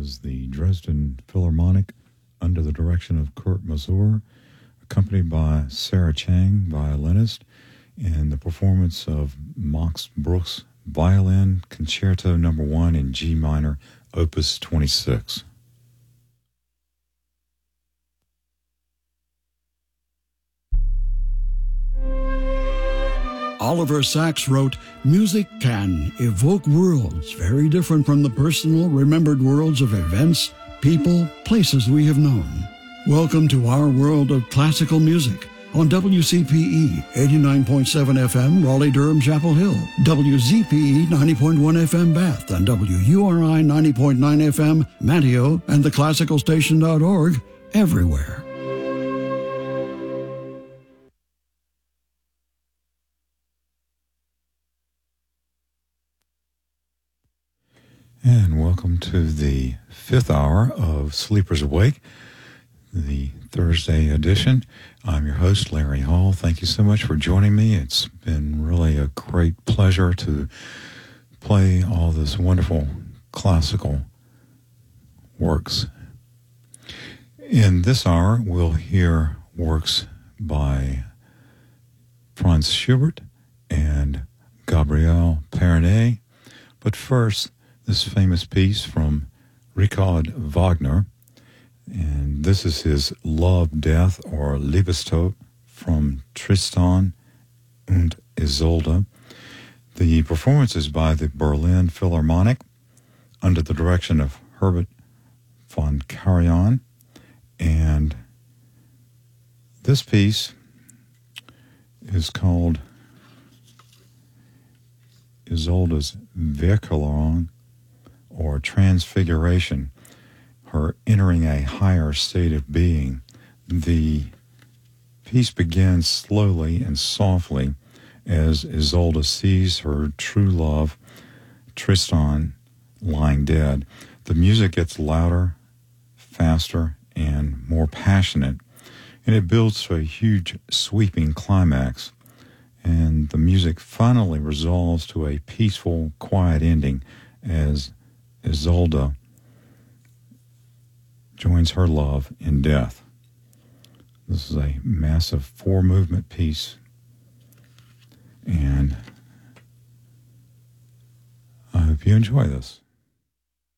was the Dresden Philharmonic under the direction of Kurt Masur, accompanied by Sarah Chang, violinist, in the performance of Max Bruch's Violin Concerto No. 1 in G minor, Opus 26. Oliver Sacks wrote, "Music can evoke worlds very different from the personal, remembered worlds of events, people, places we have known. Welcome to our world of classical music on WCPE 89.7 FM, Raleigh-Durham, Chapel Hill, WZPE 90.1 FM, Bath, and WURI 90.9 FM, Manteo, and theclassicalstation.org, everywhere." And welcome to the fifth hour of Sleepers Awake, the Thursday edition. I'm your host, Larry Hall. Thank you so much for joining me. It's been really a great pleasure to play all this wonderful classical works. In this hour, we'll hear works by Franz Schubert and Gabriel Pernet. But first, this famous piece from Richard Wagner, and this is his Love, Death, or Liebestod from Tristan und Isolde. The performance is by the Berlin Philharmonic under the direction of Herbert von Karajan, and this piece is called Isolde's Verklarung, or transfiguration, her entering a higher state of being. The piece begins slowly and softly as Isolde sees her true love, Tristan, lying dead. The music gets louder, faster, and more passionate, and it builds to a huge sweeping climax. And the music finally resolves to a peaceful, quiet ending as Isolde joins her love in death. This is a massive four-movement piece, and I hope you enjoy this.